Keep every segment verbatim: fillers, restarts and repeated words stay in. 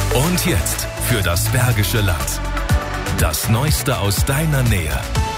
Und jetzt für das Bergische Land. Das Neueste aus deiner Nähe.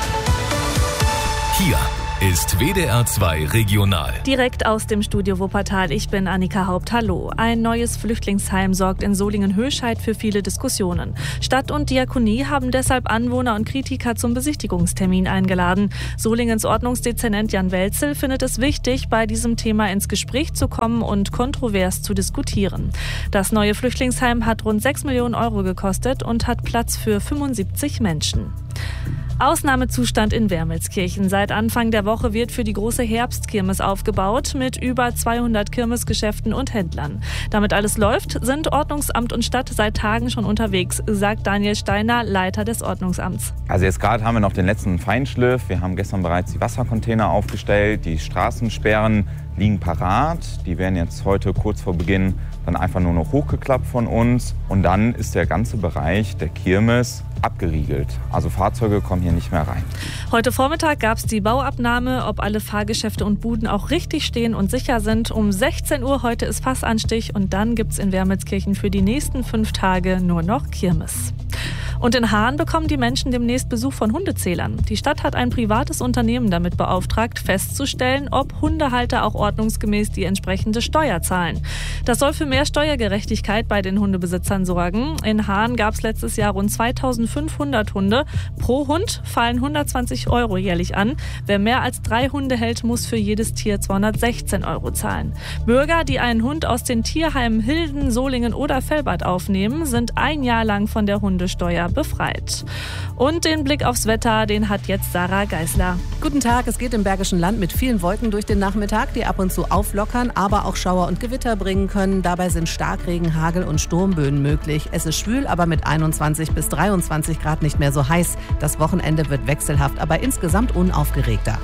Hier ist W D R zwei Regional. Direkt aus dem Studio Wuppertal. Ich bin Annika Haupt. Hallo. Ein neues Flüchtlingsheim sorgt in Solingen-Höscheid für viele Diskussionen. Stadt und Diakonie haben deshalb Anwohner und Kritiker zum Besichtigungstermin eingeladen. Solingens Ordnungsdezernent Jan Welzel findet es wichtig, bei diesem Thema ins Gespräch zu kommen und kontrovers zu diskutieren. Das neue Flüchtlingsheim hat rund sechs Millionen Euro gekostet und hat Platz für fünfundsiebzig Menschen. Ausnahmezustand in Wermelskirchen. Seit Anfang der Woche wird für die große Herbstkirmes aufgebaut mit über zweihundert Kirmesgeschäften und Händlern. Damit alles läuft, sind Ordnungsamt und Stadt seit Tagen schon unterwegs, sagt Daniel Steiner, Leiter des Ordnungsamts. Also jetzt gerade haben wir noch den letzten Feinschliff. Wir haben gestern bereits die Wassercontainer aufgestellt, die Straßensperren liegen parat. Die werden jetzt heute kurz vor Beginn dann einfach nur noch hochgeklappt von uns. Und dann ist der ganze Bereich der Kirmes abgeriegelt. Also Fahrzeuge kommen hier nicht mehr rein. Heute Vormittag gab es die Bauabnahme, ob alle Fahrgeschäfte und Buden auch richtig stehen und sicher sind. Um sechzehn Uhr heute ist Fassanstich und dann gibt es in Wermelskirchen für die nächsten fünf Tage nur noch Kirmes. Und in Hahn bekommen die Menschen demnächst Besuch von Hundezählern. Die Stadt hat ein privates Unternehmen damit beauftragt, festzustellen, ob Hundehalter auch ordnungsgemäß die entsprechende Steuer zahlen. Das soll für mehr Steuergerechtigkeit bei den Hundebesitzern sorgen. In Hahn gab es letztes Jahr rund zweitausendfünfhundert Hunde. Pro Hund fallen hundertzwanzig Euro jährlich an. Wer mehr als drei Hunde hält, muss für jedes Tier zweihundertsechzehn Euro zahlen. Bürger, die einen Hund aus den Tierheimen Hilden, Solingen oder Velbert aufnehmen, sind ein Jahr lang von der Hundesteuer befreit. Und den Blick aufs Wetter, den hat jetzt Sarah Geisler. Guten Tag, es geht im Bergischen Land mit vielen Wolken durch den Nachmittag, die ab und zu auflockern, aber auch Schauer und Gewitter bringen können. Dabei sind Starkregen, Hagel und Sturmböen möglich. Es ist schwül, aber mit einundzwanzig bis dreiundzwanzig Grad nicht mehr so heiß. Das Wochenende wird wechselhaft, aber insgesamt unaufgeregter.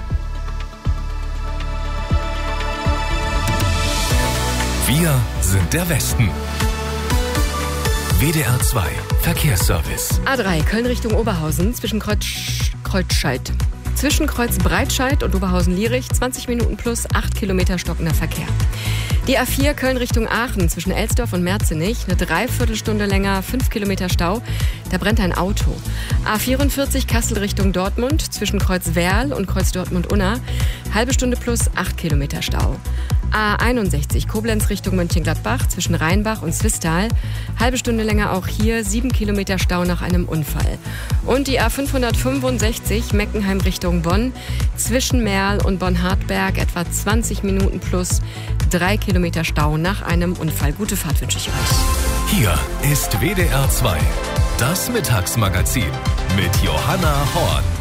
Wir sind der Westen. W D R zwei Verkehrsservice. A drei Köln Richtung Oberhausen zwischen Kreuz, Kreuzscheid. Zwischen Kreuz Breitscheid und Oberhausen-Lierich zwanzig Minuten plus acht Kilometer stockender Verkehr. Die A vier Köln Richtung Aachen zwischen Elsdorf und Merzenich, eine Dreiviertelstunde länger, fünf Kilometer Stau. Da brennt ein Auto. A vierundvierzig Kassel Richtung Dortmund zwischen Kreuz Werl und Kreuz Dortmund-Unna, halbe Stunde plus acht Kilometer Stau. A einundsechzig Koblenz Richtung Mönchengladbach zwischen Rheinbach und Zwistal, halbe Stunde länger auch hier, sieben Kilometer Stau nach einem Unfall. Und die A fünfhundertfünfundsechzig Meckenheim Richtung Bonn zwischen Merl und Bonn-Hartberg, etwa zwanzig Minuten plus drei Kilometer Stau nach einem Unfall. Gute Fahrt wünsche ich euch. Hier ist W D R zwei, das Mittagsmagazin mit Johanna Horn.